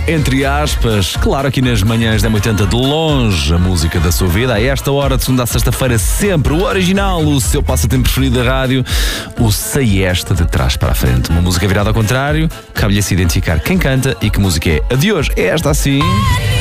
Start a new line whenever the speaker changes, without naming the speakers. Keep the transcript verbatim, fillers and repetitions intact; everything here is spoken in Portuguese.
entre aspas. Claro, aqui nas manhãs da M oitenta, de longe a música da sua vida. A esta hora, de segunda a sexta-feira, sempre o original, o seu passatempo preferido da rádio, o Sei Esta de trás para a frente. Uma música virada ao contrário, cabe-lhe se identificar quem canta e que música é. A de hoje é esta assim.